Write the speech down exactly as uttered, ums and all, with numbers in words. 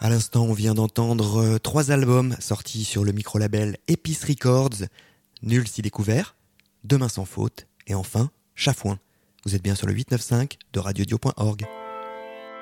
À l'instant, on vient d'entendre euh, trois albums sortis sur le micro-label Épice Records. Nul s'y découvert, Demain sans faute et enfin Chafouin. Vous êtes bien sur le huit neuf cinq de radio dio point org.